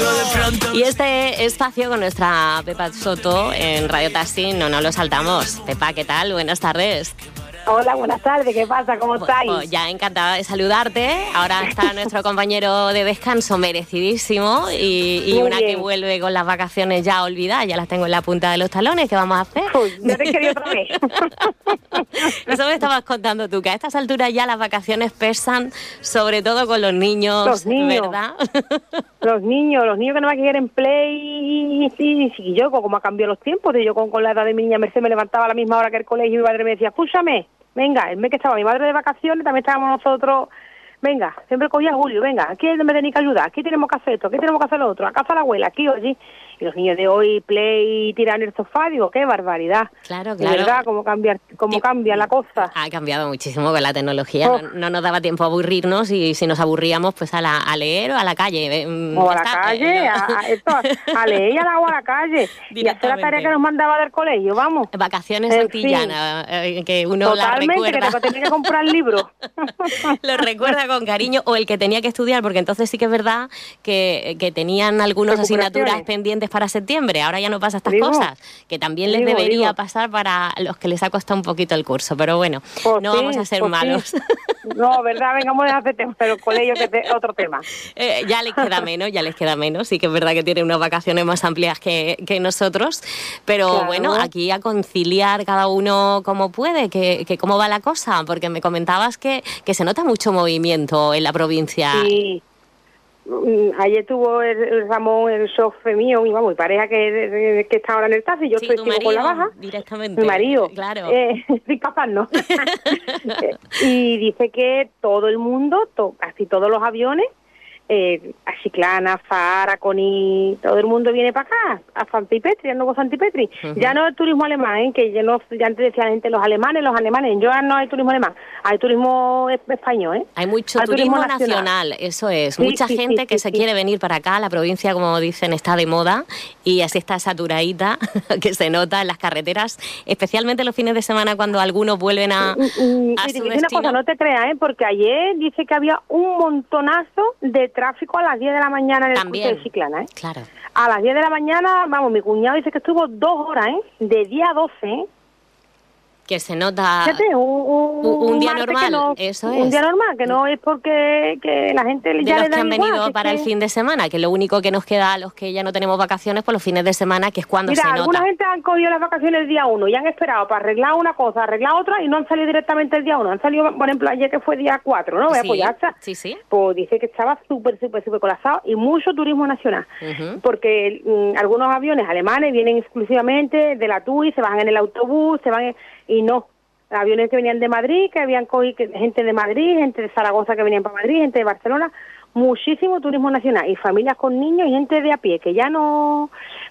Y este espacio con nuestra Pepa Soto en Radio Taxi no nos lo saltamos. Pepa, ¿qué tal? Buenas tardes. Hola, buenas tardes, ¿qué pasa? ¿Cómo estáis? Pues ya encantada de saludarte. Ahora está nuestro compañero de descanso merecidísimo y una bien. Que vuelve con las vacaciones ya olvidadas, ya las tengo en la punta de los talones. ¿Qué vamos a hacer? Uy, ya te quería otra vez. Eso me estabas contando tú, que a estas alturas ya las vacaciones pesan, sobre todo con los niños, ¿verdad? Los niños que no me quieren play y yo, como ha cambiado los tiempos, yo con la edad de mi niña Mercedes me levantaba a la misma hora que el colegio y mi padre me decía, escúchame, venga, el mes que estaba mi madre de vacaciones, también estábamos nosotros, venga, siempre cogía Julio, venga, aquí me tenéis que ayudar, aquí tenemos que hacer esto, aquí tenemos que hacer lo otro, a casa la abuela, aquí o allí. Y los niños de hoy, play, tiran el sofá, digo, qué barbaridad. Claro. De verdad, cómo cambia la cosa. Ha cambiado muchísimo con la tecnología. No nos daba tiempo a aburrirnos y si nos aburríamos, pues a leer o a la calle. O a la calle, a leer o a la calle. Y hacer la tarea que nos mandaba del colegio, vamos. Vacaciones antillanas, que uno la recuerda. Totalmente, que tenía que comprar libros. Lo recuerda con cariño, o el que tenía que estudiar, porque entonces sí que es verdad que tenían algunas asignaturas pendientes para septiembre. Ahora ya no pasa estas cosas, que también les debería pasar para los que les ha costado un poquito el curso, pero bueno, pues no vamos a ser malos. Sí. No, verdad, vengamos a hacer tema, pero el colegio que es otro tema. Ya les queda menos, sí que es verdad que tienen unas vacaciones más amplias que nosotros, pero claro. Bueno, aquí a conciliar cada uno como puede, que cómo va la cosa, porque me comentabas que se nota mucho movimiento en la provincia. Sí. Ayer tuvo el Ramón, el chofer mío, mi pareja que está ahora en el taxi, yo estoy con la baja. Directamente. Mi marido. Claro. Sin casarnos. Y dice que todo el mundo, casi todos los aviones, a Chiclana, Fara, Coni, todo el mundo viene para acá, a Santipetri, al nuevo Santipetri. Uh-huh. Ya no el turismo alemán, que ya antes decía la gente los alemanes, ya no hay turismo alemán, hay turismo español. Hay mucho turismo nacional, eso es. Sí, mucha gente que se quiere venir para acá, la provincia, como dicen, está de moda y así está saturadita, que se nota en las carreteras, especialmente los fines de semana cuando algunos vuelven a su destino. Una cosa, no te creas, porque ayer dice que había un montonazo de tráfico a las 10 de la mañana en el cruce de Chiclana, Claro. A las 10 de la mañana, vamos, mi cuñado dice que estuvo 2 horas, de 10 a 12, Que se nota. Fíjate, un día normal, eso es. Un día normal, que no es porque que la gente ya le da igual. De los que han venido para el fin de semana, que lo único que nos queda a los que ya no tenemos vacaciones, pues los fines de semana, que es cuando se nota. Mira, alguna gente han cogido las vacaciones el día 1 y han esperado para arreglar una cosa, arreglar otra y no han salido directamente el día 1. Han salido, por ejemplo, ayer que fue día 4, ¿no? Sí, pues ya está. Sí. Pues dice que estaba súper colapsado y mucho turismo nacional. Uh-huh. Porque algunos aviones alemanes vienen exclusivamente de la TUI, se bajan en el autobús, y no. Aviones que venían de Madrid, que habían cogido gente de Madrid, gente de Zaragoza que venían para Madrid, gente de Barcelona, muchísimo turismo nacional y familias con niños y gente de a pie, que ya no,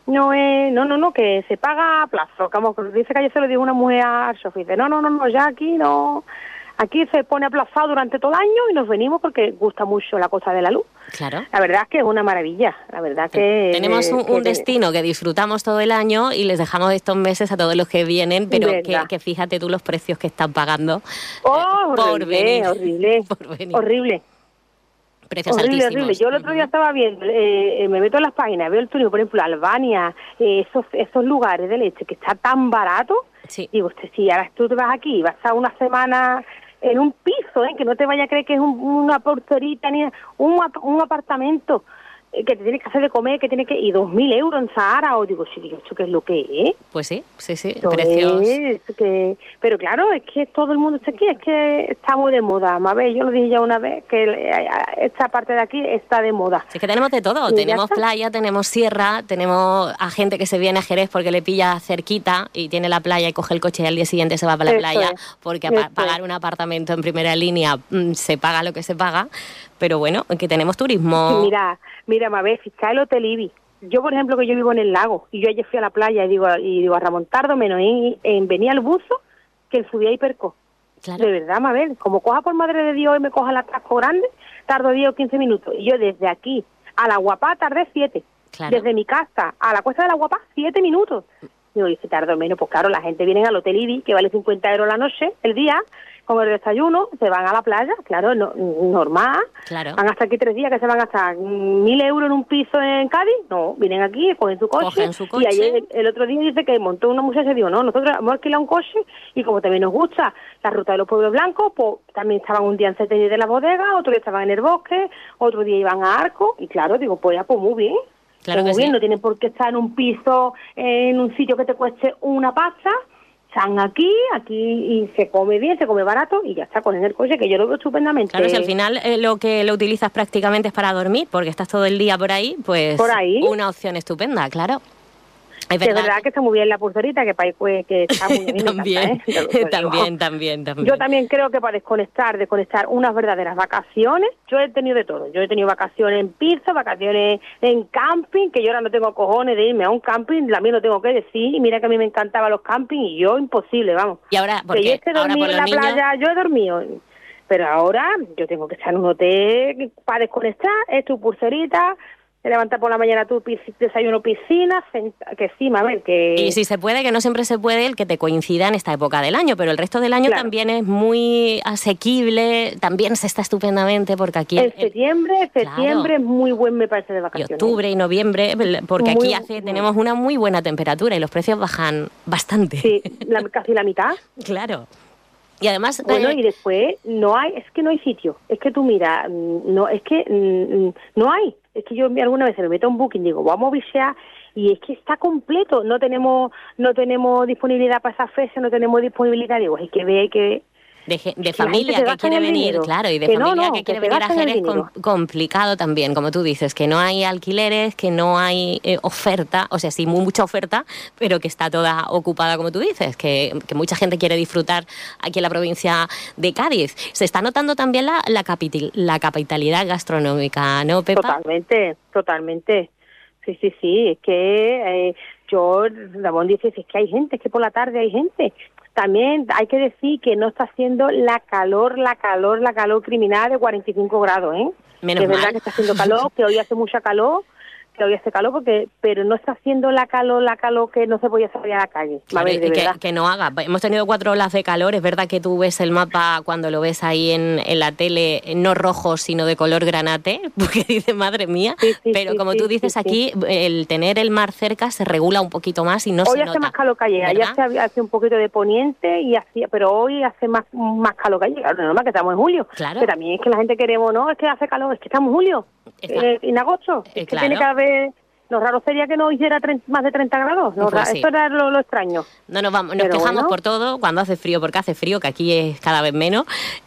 que se paga a plazo. Como dice que ayer se lo dijo una mujer al chofer, dice, no, ya aquí no, aquí se pone aplazado durante todo el año y nos venimos porque gusta mucho la cosa de la luz. Claro. La verdad es que es una maravilla, la verdad que... Tenemos un destino que disfrutamos todo el año y les dejamos estos meses a todos los que vienen, pero que fíjate tú los precios que están pagando por venir. Horrible. Precios altísimos. Horrible. Yo el otro día estaba viendo, me meto en las páginas, veo el turismo, por ejemplo, Albania, esos lugares de leche que está tan barato. Sí. Digo, si ahora tú te vas aquí, vas a una semana... en un piso, que no te vaya a creer que es una porterita ni un apartamento que te tienes que hacer de comer, que tiene que y 2.000 euros en Sahara, o digo, sí, ¿esto qué es lo que es? Pues sí, precios. Pero claro, es que todo el mundo está aquí, es que está muy de moda, Mabel, yo lo dije ya una vez, que esta parte de aquí está de moda. Es que tenemos de todo, tenemos playa, tenemos sierra, tenemos a gente que se viene a Jerez porque le pilla cerquita y tiene la playa y coge el coche y al día siguiente se va para la playa, porque pagar un apartamento en primera línea se paga lo que se paga, pero bueno, que tenemos turismo. Mira, Mabel, si está el Hotel Ibis. Yo, por ejemplo, que yo vivo en el lago, y yo ayer fui a la playa y digo a Ramón, tardo menos en venir al buzo que el subir a Hiperco. Claro. De verdad, Mabel, como coja por madre de Dios y me coja el atasco grande, tardo 10 o 15 minutos. Y yo desde aquí a la Guapá tardé 7. Claro. Desde mi casa a la Cuesta de la Guapá, 7 minutos. Digo, y se tarda menos. Pues claro, la gente viene al Hotel Ibis, que vale 50 euros la noche, el día, con el desayuno, se van a la playa, claro, normal. Claro. Van hasta aquí 3 días, que se van a gastar 1.000 euros en un piso en Cádiz. No, vienen aquí, cogen su coche. Y ayer, el otro día dice que montó una muchacha y digo, no, nosotros hemos alquilado un coche y como también nos gusta la ruta de los pueblos blancos, pues también estaban un día en Cetení de la bodega, otro día estaban en el bosque, otro día iban a Arco, y claro, digo, pues ya, pues muy bien. Claro muy que bien, sí. no tienen por qué estar en un piso, en un sitio que te cueste una pasta. Están aquí y se come bien, se come barato y ya está, con el coche, que yo lo veo estupendamente. Claro, si al final lo que lo utilizas prácticamente es para dormir, porque estás todo el día por ahí, pues por ahí. Una opción estupenda, claro. Es verdad que está muy bien la pulserita, que para pues, que está muy bien. También, me encanta, también. Yo también creo que para desconectar unas verdaderas vacaciones, yo he tenido de todo. Yo he tenido vacaciones en pizza, vacaciones en camping, que yo ahora no tengo cojones de irme a un camping, también lo tengo que decir. Y mira que a mí me encantaban los campings y yo imposible, vamos. Y ahora, porque que yo esté dormido en la playa, yo he dormido. Pero ahora yo tengo que estar en un hotel para desconectar, es tu pulserita. Te levantas por la mañana tu desayuno, piscina, que encima, a ver, que... Y si se puede, que no siempre se puede el que te coincida en esta época del año, pero el resto del año también es muy asequible, también se está estupendamente, porque aquí... En septiembre es muy buen, me parece, de vacaciones. Y octubre y noviembre, porque aquí tenemos una muy buena temperatura y los precios bajan bastante. Sí, casi la mitad. Claro. Y además... Bueno, y después no hay sitio. Es que tú mira, no hay. Es que yo alguna vez me meto a un booking, digo, vamos a bichear, y es que está completo. No tenemos disponibilidad para esa fecha, no tenemos disponibilidad. Digo, hay que ver. De familia que quiere venir, claro, y de familia que quiere venir a Jerez es complicado también, como tú dices, que no hay alquileres, que no hay oferta, o sea, sí, mucha oferta, pero que está toda ocupada, como tú dices, que mucha gente quiere disfrutar aquí en la provincia de Cádiz. Se está notando también la capitalidad gastronómica, ¿no, Pepa? Totalmente. Sí, es que Ramón dice, es que hay gente, es que por la tarde hay gente. También hay que decir que no está haciendo la calor criminal de 45 grados, ¿eh? Menos mal. Es verdad que está haciendo calor, que hoy hace mucha calor, pero no está haciendo la calor que no se podía salir a la calle. Claro, a ver, que no haga. Hemos tenido 4 olas de calor, es verdad que tú ves el mapa cuando lo ves ahí en la tele, no rojo, sino de color granate, porque dices, madre mía, pero como tú dices aquí, el tener el mar cerca se regula un poquito más y no se nota. Hoy hace más calor que ayer, ayer hace un poquito de poniente, pero hoy hace más calor que ayer, claro, normal que estamos en julio, claro. Que también es que la gente queremos, no, es que hace calor, es que estamos en julio, en agosto, es que tiene que haber... Lo raro sería que no hiciera más de 30 grados. Esto era lo extraño. No nos quejamos por todo cuando hace frío, porque hace frío, que aquí es cada vez menos,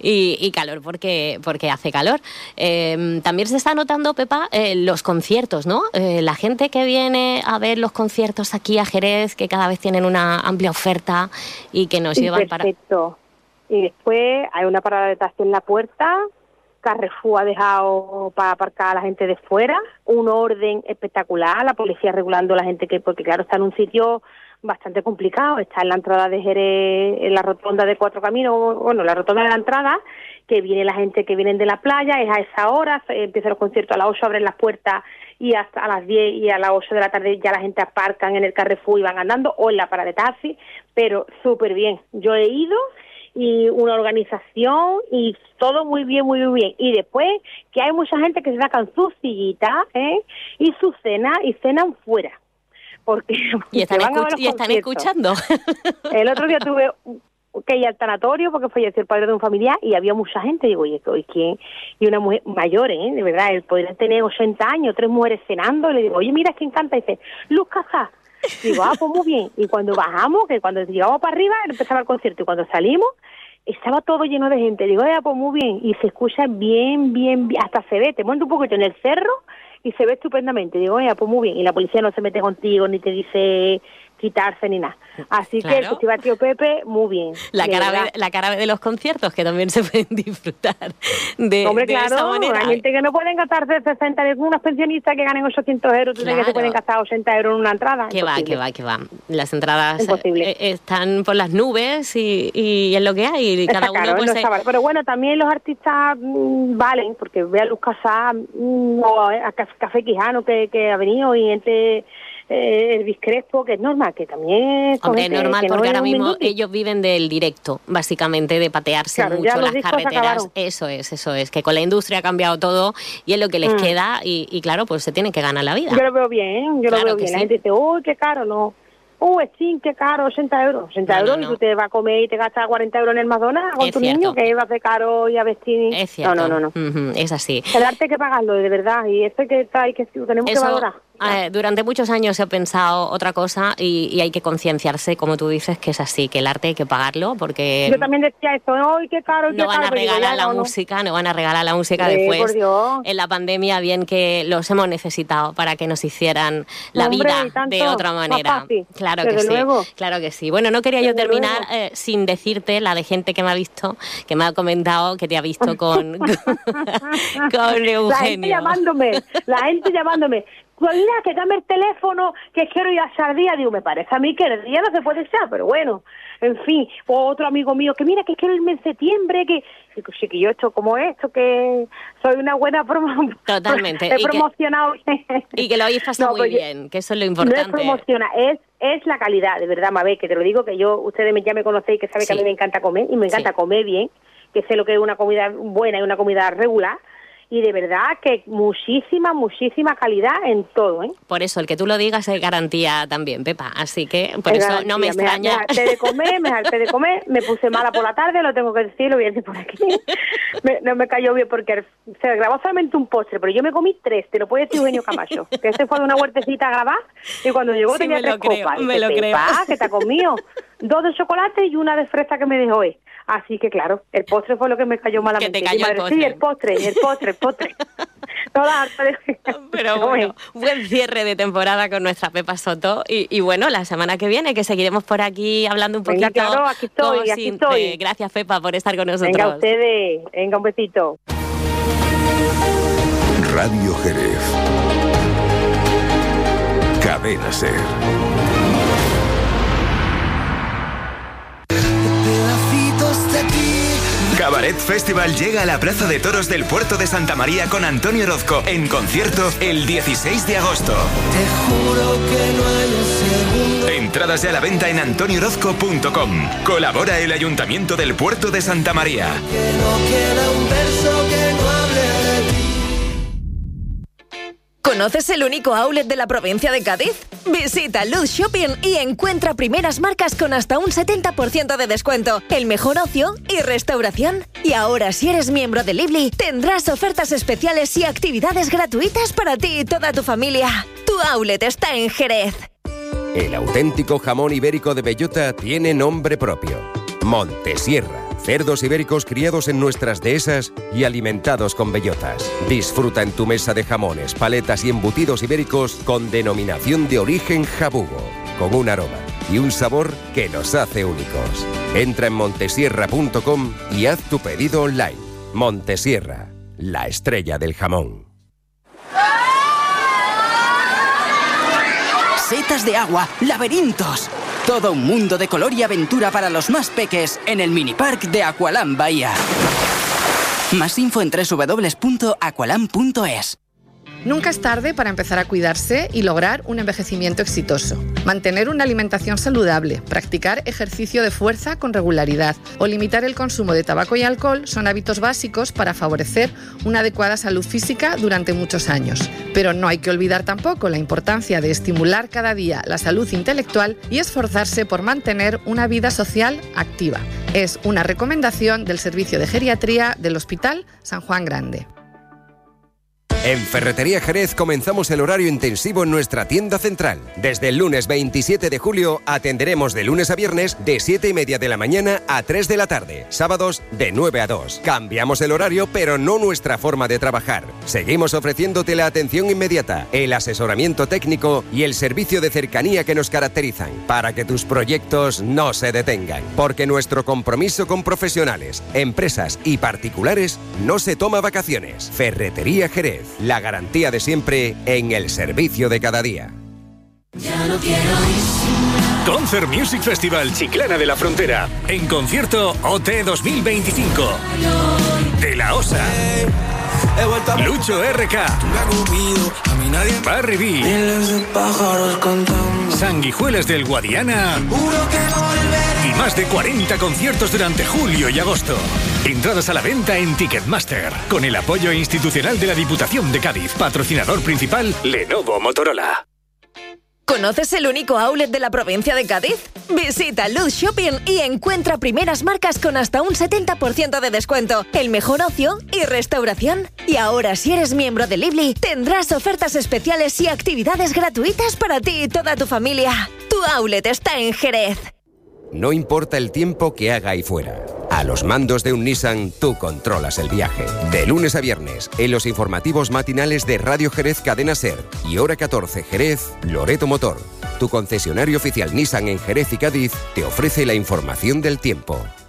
y calor porque hace calor. También se está notando, Pepa, los conciertos, ¿no? La gente que viene a ver los conciertos aquí a Jerez, que cada vez tienen una amplia oferta y que nos llevan para... Perfecto. Y después hay una parada de taxi en la puerta. Carrefour ha dejado para aparcar a la gente de fuera, un orden espectacular, la policía regulando a la gente porque claro, está en un sitio bastante complicado, está en la entrada de Jerez, en la rotonda de Cuatro Caminos, bueno, la rotonda de la entrada, que viene la gente que vienen de la playa, es a esa hora, empiezan los conciertos a las 8, abren las puertas y hasta a las 10 y a las 8 de la tarde ya la gente aparcan en el Carrefour y van andando, o en la parada de taxi, pero súper bien. Yo he ido y una organización y todo muy bien. Y después que hay mucha gente que se sacan su sillita y su cena y cenan fuera. Porque están escuchando. El otro día tuve que ir al tanatorio porque falleció el padre de un familiar y había mucha gente. Digo, oye, ¿quién? Y una mujer mayor, de verdad, él podría tener 80 años, 3 mujeres cenando. Y le digo, oye, mira, ¿quién canta? Y dice, Luz Casá. Digo, pues muy bien. Y cuando bajamos, que cuando llegamos para arriba, empezaba el concierto. Y cuando salimos, estaba todo lleno de gente. Digo, pues muy bien. Y se escucha bien. Hasta se ve, te monta un poquito en el cerro y se ve estupendamente. Digo, pues muy bien. Y la policía no se mete contigo ni te dice quitarse ni nada. Así que el Festival Tío Pepe, muy bien. La cara de los conciertos, que también se pueden disfrutar Hombre, de esa manera. Hay gente que no pueden gastarse 60, unas pensionistas que ganen 800 euros, tú sabes que se pueden gastar 80 euros en una entrada. Que va. Las entradas están por las nubes y es lo que hay. Y cada uno Pero bueno, también los artistas valen, porque ve a Luz Casá o a Café Quijano que ha venido y gente Elvis Crespo, que es normal, que también... Hombre, es normal porque ahora mismo ellos viven del directo, básicamente, de patearse mucho las carreteras. Eso es, que con la industria ha cambiado todo y es lo que les queda y claro, pues se tienen que ganar la vida. Yo lo veo bien, La gente dice, uy, qué caro, no. Sí, qué caro, 80 euros. 80 euros y tú te vas a comer y te gastas 40 euros en el McDonald's con tu niño, que va a ser caro y a vestir. Es cierto. No. Es así. El arte hay que pagarlo, de verdad, y esto tenemos que valorar. Durante muchos años he pensado otra cosa y hay que concienciarse, como tú dices, que es así, que el arte hay que pagarlo, porque... Yo también decía esto, ¡ay, qué caro, no van a regalar la música, no van a regalar la música después. En la pandemia, bien que los hemos necesitado para que nos hicieran la vida de otra manera. Claro que sí, claro que sí. Bueno, no quería yo terminar sin decirte la de gente que me ha visto, que me ha comentado que te ha visto con Eugenio. La gente llamándome. Mira, que dame el teléfono, que quiero ir a Sardía. Digo, me parece a mí que el día no se puede echar, pero bueno, en fin. O otro amigo mío, que mira, que quiero irme en septiembre, que sí, que yo he hecho como esto, que soy una buena Totalmente. He promocionado. Y que lo habéis pasado muy bien, que eso es lo importante. No es promociona, es la calidad, de verdad, Mabel, que te lo digo, que ustedes ya me conocéis, que saben que a mí me encanta comer, y me encanta comer bien, que sé lo que es una comida buena y una comida regular. Y de verdad que muchísima calidad en todo, ¿eh? Por eso, el que tú lo digas es garantía también, Pepa. Así que por eso no me extraña. Me harté de comer, me puse mala por la tarde, lo tengo que decir, lo voy a decir por aquí. No me cayó bien porque se grabó solamente un postre, pero yo me comí 3, te lo puede decir Eugenio Camacho. Que ese fue de una huertecita a grabar y cuando llegó tenía 3 copas. Me lo creo. ¿Qué te ha comido? 2 de chocolate y una de fresa que me dejó hoy. Así que claro, el postre fue lo que me cayó malamente. Que te cayó el postre. Sí, el postre. Toda harta de... Pero bueno, buen cierre de temporada con nuestra Pepa Soto. Y bueno, la semana que viene, que seguiremos por aquí hablando un poquito. Venga, claro, aquí estoy. Gracias, Pepa, por estar con nosotros. Venga, ustedes. Venga, un besito. Radio Jerez. Cadena Ser. Cabaret Festival llega a la Plaza de Toros del Puerto de Santa María con Antonio Orozco en concierto el 16 de agosto. Te juro que no hay un segundo. Entradas ya a la venta en antoniorozco.com. Colabora el Ayuntamiento del Puerto de Santa María. Que no queda un verso que no hable de ti. ¿Conoces el único outlet de la provincia de Cádiz? Visita Luz Shopping y encuentra primeras marcas con hasta un 70% de descuento, el mejor ocio y restauración. Y ahora, si eres miembro de Lively, tendrás ofertas especiales y actividades gratuitas para ti y toda tu familia. Tu outlet está en Jerez. El auténtico jamón ibérico de bellota tiene nombre propio: Montesierra. Cerdos ibéricos criados en nuestras dehesas y alimentados con bellotas. Disfruta en tu mesa de jamones, paletas y embutidos ibéricos con denominación de origen jabugo, con un aroma y un sabor que los hace únicos. Entra en montesierra.com y haz tu pedido online. Montesierra, la estrella del jamón. Setas de agua, laberintos. Todo un mundo de color y aventura para los más peques en el minipark de Aqualand Bahía. Más info en www.aqualand.es. Nunca es tarde para empezar a cuidarse y lograr un envejecimiento exitoso. Mantener una alimentación saludable, practicar ejercicio de fuerza con regularidad o limitar el consumo de tabaco y alcohol son hábitos básicos para favorecer una adecuada salud física durante muchos años. Pero no hay que olvidar tampoco la importancia de estimular cada día la salud intelectual y esforzarse por mantener una vida social activa. Es una recomendación del Servicio de Geriatría del Hospital San Juan Grande. En Ferretería Jerez comenzamos el horario intensivo en nuestra tienda central. Desde el lunes 27 de julio atenderemos de lunes a viernes de 7:30 de la mañana a 3 de la tarde. Sábados de 9 a 2. Cambiamos el horario, pero no nuestra forma de trabajar. Seguimos ofreciéndote la atención inmediata, el asesoramiento técnico y el servicio de cercanía que nos caracterizan, para que tus proyectos no se detengan. Porque nuestro compromiso con profesionales, empresas y particulares no se toma vacaciones. Ferretería Jerez. La garantía de siempre en el servicio de cada día. Ya no quiero ir. Concert Music Festival Chiclana de la Frontera. En concierto OT 2025. De la OSA. Lucho RK, Barry B, Sanguijuelas del Guadiana y más de 40 conciertos durante julio y agosto. Entradas a la venta en Ticketmaster, con el apoyo institucional de la Diputación de Cádiz. Patrocinador principal, Lenovo Motorola. ¿Conoces el único outlet de la provincia de Cádiz? Visita Luz Shopping y encuentra primeras marcas con hasta un 70% de descuento, el mejor ocio y restauración. Y ahora, si eres miembro de Lively, tendrás ofertas especiales y actividades gratuitas para ti y toda tu familia. Tu outlet está en Jerez. No importa el tiempo que haga ahí fuera. A los mandos de un Nissan, tú controlas el viaje. De lunes a viernes, en los informativos matinales de Radio Jerez Cadena Ser y Hora 14 Jerez, Loreto Motor. Tu concesionario oficial Nissan en Jerez y Cádiz te ofrece la información del tiempo.